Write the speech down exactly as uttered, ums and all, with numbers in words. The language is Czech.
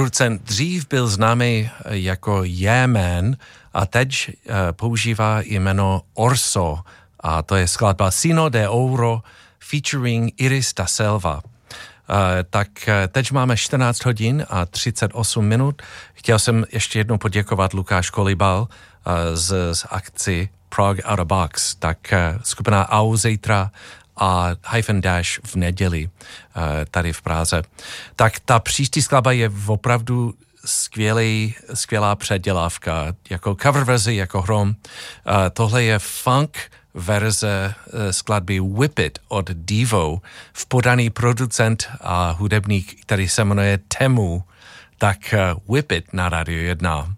producent dřív byl známý jako Yeah-Man a teď uh, používá jméno Orso a to je skladba Sino de Ouro featuring Iris da Selva. Uh, tak uh, teď máme čtrnáct hodin a třicet osm minut. Chtěl jsem ještě jednou poděkovat Lukáš Kolibal uh, z, z akci Prague Out of Box. Tak uh, skupina Au zítra a Hyphen Dash v neděli uh, tady v Praze. Tak ta příští skladba je opravdu skvělý, skvělá předělávka, jako cover verzi, jako hrom. Uh, tohle je funk verze uh, skladby Whip It od Devo, v podaný producent a hudebník, který se jmenuje Temu. Tak uh, Whip It na Radio jedna.